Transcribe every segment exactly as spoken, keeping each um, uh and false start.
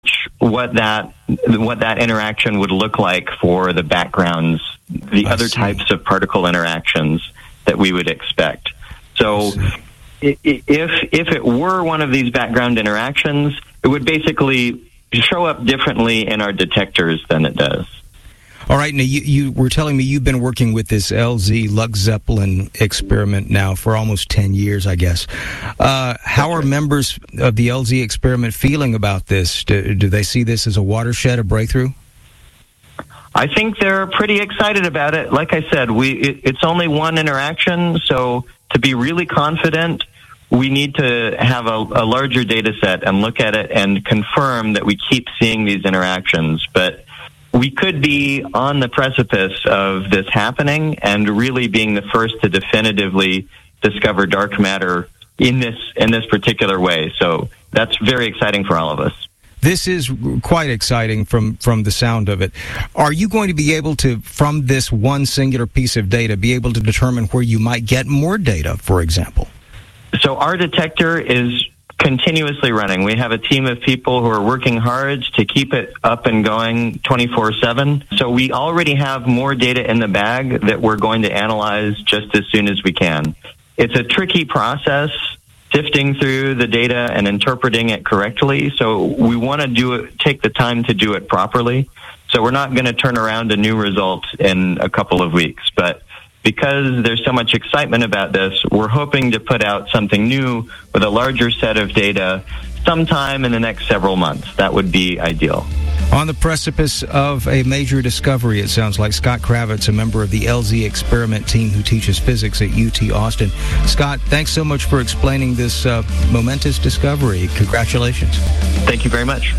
what that what that interaction would look like for the backgrounds, the I other see. types of particle interactions that we would expect. So if if it were one of these background interactions, it would basically show up differently in our detectors than it does. All right, now you, you were telling me you've been working with this L Z Lux Zeppelin experiment now for almost ten years, I guess. Uh, how are members of the L Z experiment feeling about this? Do, do they see this as a watershed, a breakthrough? I think they're pretty excited about it. Like I said, we it, it's only one interaction, so to be really confident, we need to have a, a larger data set and look at it and confirm that we keep seeing these interactions. But we could be on the precipice of this happening and really being the first to definitively discover dark matter in this in this particular way. So that's very exciting for all of us. This is quite exciting from, from the sound of it. Are you going to be able to, from this one singular piece of data, be able to determine where you might get more data, for example? So our detector is continuously running. We have a team of people who are working hard to keep it up and going twenty-four seven. So we already have more data in the bag that we're going to analyze just as soon as we can. It's a tricky process, sifting through the data and interpreting it correctly. So we want to do it, take the time to do it properly. So we're not going to turn around a new result in a couple of weeks. But because there's so much excitement about this, we're hoping to put out something new with a larger set of data sometime in the next several months. That would be ideal. On the precipice of a major discovery, it sounds like. Scott Kravitz, a member of the L Z experiment team who teaches physics at U T Austin. Scott, thanks so much for explaining this uh, momentous discovery. Congratulations. Thank you very much.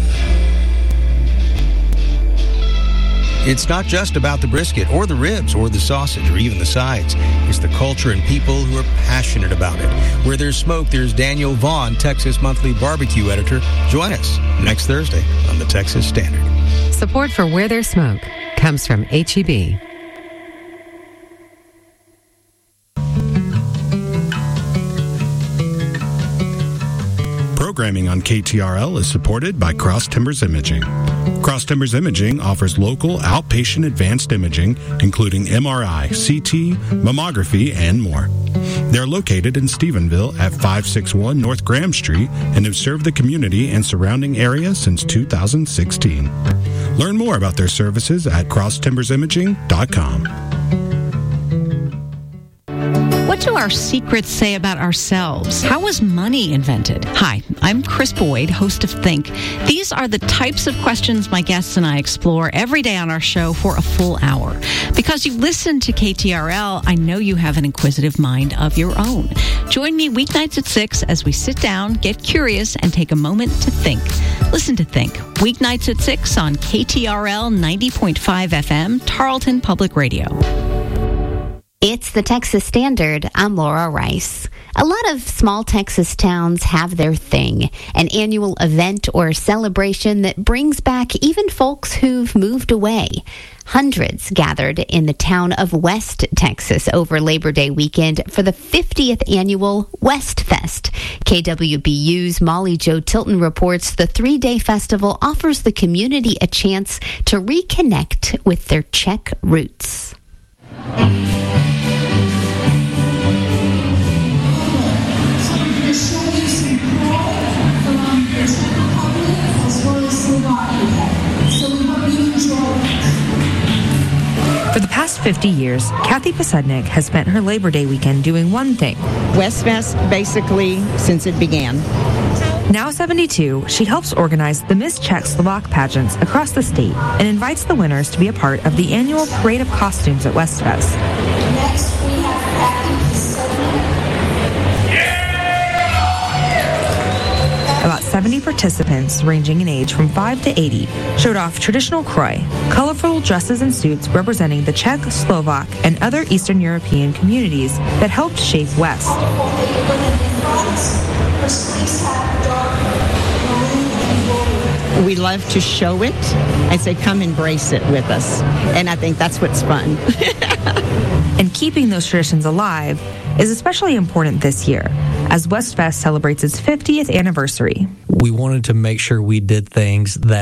It's not just about the brisket or the ribs or the sausage or even the sides. It's the culture and people who are passionate about it. Where there's smoke, there's Daniel Vaughn, Texas Monthly Barbecue Editor. Join us next Thursday on the Texas Standard. Support for Where There's Smoke comes from H E B. Programming on K T R L is supported by Cross Timbers Imaging. Cross Timbers Imaging offers local outpatient advanced imaging, including M R I, C T, mammography, and more. They're located in Stephenville at five sixty-one North Graham Street and have served the community and surrounding area since two thousand sixteen. Learn more about their services at cross timbers imaging dot com. What do our secrets say about ourselves? How was money invented? Hi, I'm Chris Boyd, host of Think. These are the types of questions my guests and I explore every day on our show for a full hour. Because you listen to K T R L, I know you have an inquisitive mind of your own. Join me weeknights at six as we sit down, get curious, and take a moment to think. Listen to Think, weeknights at six on K T R L ninety point five F M, Tarleton Public Radio. It's the Texas Standard. I'm Laura Rice. A lot of small Texas towns have their thing, an annual event or celebration that brings back even folks who've moved away. Hundreds gathered in the town of West Texas over Labor Day weekend for the fiftieth annual West Fest. K W B U's Molly Jo Tilton reports the three-day festival offers the community a chance to reconnect with their Czech roots. For the past fifty years, Kathy Posednik has spent her Labor Day weekend doing one thing. West Fest, basically, since it began. Now seventy-two, she helps organize the Miss Czech Slovak pageants across the state and invites the winners to be a part of the annual Parade of Costumes at West Fest. Next, we have About seventy participants, ranging in age from five to eighty, showed off traditional kroj, colorful dresses and suits representing the Czech, Slovak, and other Eastern European communities that helped shape West. We love to show it. I say, come embrace it with us. And I think that's what's fun. And keeping those traditions alive is especially important this year, as WestFest celebrates its fiftieth anniversary. We wanted to make sure we did things that